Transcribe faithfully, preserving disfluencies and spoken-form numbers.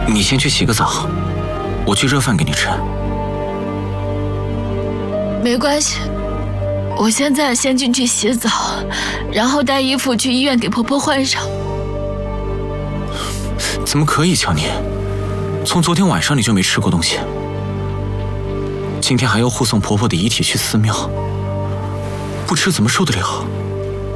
你先去洗个澡，我去热饭给你吃。 没关系，我现在先进去洗澡，然后带衣服去医院给婆婆换上。 怎么可以，乔妮？从昨天晚上你就没吃过东西，今天还要护送婆婆的遗体去寺庙，不吃怎么受得了？